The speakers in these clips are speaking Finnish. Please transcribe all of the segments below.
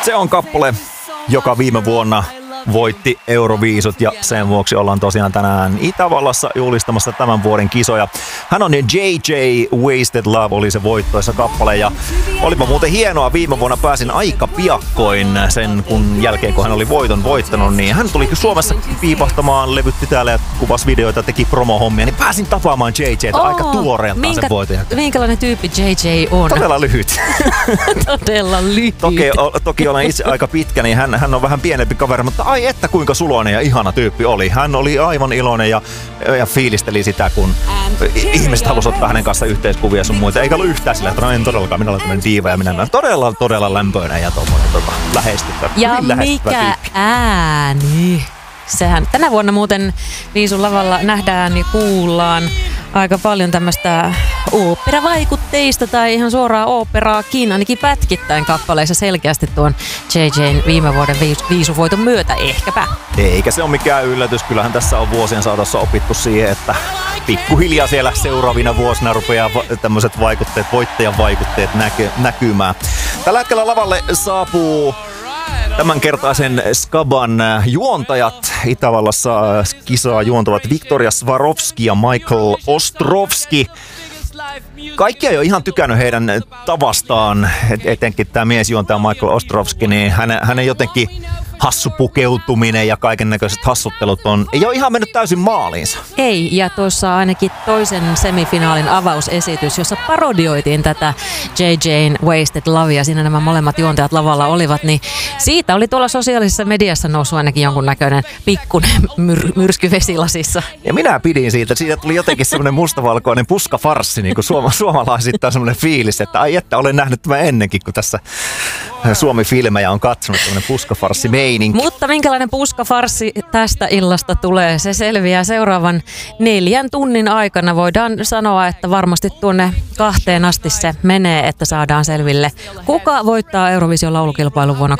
Se on kappale, joka viime vuonna voitti Euroviisut ja sen vuoksi ollaan tosiaan tänään Itävallassa juhlistamassa tämän vuoden kisoja. Hän on JJ Wasted Love oli se voittoisa kappale ja olipa muuten hienoa. Viime vuonna pääsin aika piakkoin sen kun jälkeen kun hän oli voiton voittanut, niin hän tuli Suomessa piipahtamaan, levytti täällä ja kuvasi videoita, teki promohommia, niin pääsin tapaamaan JJ:tä aika tuoreeltaan sen voitajan. Minkälainen tyyppi JJ on? Todella lyhyt. Todella lyhyt. Toki olen itse aika pitkä, niin hän on vähän pienempi kaveri, mutta ai että kuinka suloinen ja ihana tyyppi oli. Hän oli aivan iloinen ja fiilisteli sitä, kun ihmiset halusivat ottaa hänen kanssa yhteiskuvia sun muita. Eikä ollut yhtään sillä, että en todellakaan, minä olen tämmöinen diiva ja minä olen todella lämpöinen ja tommoinen lähestyttävä. Ja mikä ääni. Sehän tänä vuonna muuten Viisun lavalla nähdään ja kuullaan aika paljon tämmöistä oopperavaikutteista tai ihan suoraa oopperaakin, ainakin pätkittäin kappaleissa selkeästi tuon JJ:n viime vuoden Viisuvoiton myötä ehkäpä. Eikä se ole mikään yllätys, kyllähän tässä on vuosien saatossa opittu siihen, että pikkuhiljaa siellä seuraavina vuosina rupeaa tämmöiset vaikutteet, voittajan vaikutteet näkymään. Tällä hetkellä lavalle saapuu tämänkertaisen Skaban juontajat. Itävallassa kisaa juontavat Viktoria Swarovski ja Michael Ostrovski. Kaikki ei ole ihan tykännyt heidän tavastaan, etenkin tämä miesjuontaja Michael Ostrovski, niin hänen jotenkin hassu pukeutuminen ja kaiken näköiset hassuttelut ei ole ihan mennyt täysin maaliinsa. Ei, ja tuossa ainakin toisen semifinaalin avausesitys, jossa parodioitiin tätä JJ:n Wasted Lovea, siinä nämä molemmat juontajat lavalla olivat, niin siitä oli tuolla sosiaalisessa mediassa noussut ainakin jonkunnäköinen pikkuinen myrsky vesilasissa. Ja minä pidin siitä tuli jotenkin semmoinen mustavalkoinen puskafarssi, niin kuin suomalaisittain semmoinen fiilis, että ai että olen nähnyt tämän ennenkin, kun tässä Suomi-filmejä on katsonut, semmoinen puskafarssi meininki. Mutta minkälainen puskafarssi tästä illasta tulee, se selviää seuraavan 4 tunnin aikana. Voidaan sanoa, että varmasti tuonne 2 asti se menee, että saadaan selville, kuka voittaa Eurovision laulukilpailun vuonna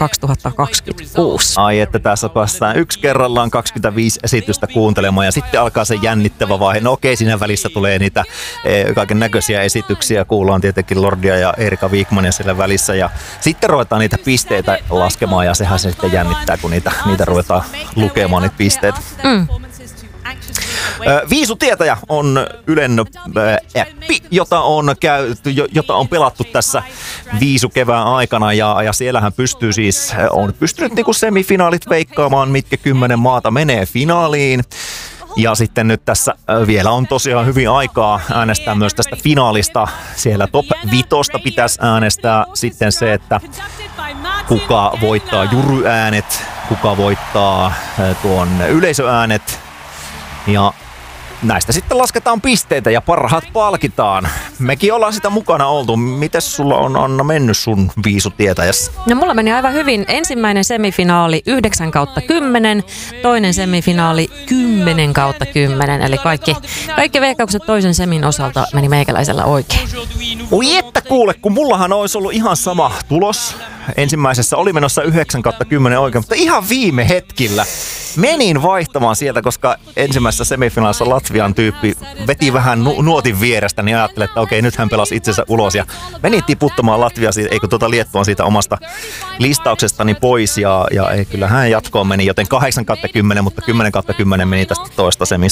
2026. Ai että tässä päästään yksi kerrallaan 25 esitystä kuuntelemaan ja sitten alkaa se jännittävä vaihe. No okei, siinä välissä tulee niitä kaiken näköisiä esityksiä. Kuullaan tietenkin Lordia ja Erika Wigmania siellä välissä ja sitten ruvetaan niitä pisteitä laskemaan ja sehän se sitten jännittää, kun niitä ruvetaan lukemaan niitä pisteitä. Viisutietäjä on Ylen appi, jota on pelattu tässä viisukevään aikana ja siellähän on pystynyt niinku semifinaalit veikkaamaan, mitkä 10 maata menee finaaliin. Ja sitten nyt tässä vielä on tosiaan hyvin aikaa äänestää myös tästä finaalista. Siellä top 5 pitäisi äänestää sitten se, että kuka voittaa juryäänet, kuka voittaa tuon yleisöäänet. Ja näistä sitten lasketaan pisteitä ja parhaat palkitaan. Mekin ollaan sitä mukana oltu. Mites sulla on, Anna, mennyt sun viisutietäjässä? No mulla meni aivan hyvin. Ensimmäinen semifinaali 9/10, toinen semifinaali 10/10. Eli kaikki veikkaukset toisen semin osalta meni meikäläisellä oikein. Oi että kuule, kun mullahan olisi ollut ihan sama tulos. Ensimmäisessä oli menossa 9/10 oikein, mutta ihan viime hetkillä menin vaihtamaan sieltä, koska ensimmäisessä semifinaalissa Latvian tyyppi veti vähän nuotin vierestä, niin ajattelin, että okei, nyt hän pelasi itsensä ulos ja menin tiputtamaan Latviaa, Liettuan siitä omasta listauksestani pois ja ei, kyllä hän jatkoon meni, joten 8/10, mutta 10/10 meni tästä toista semistä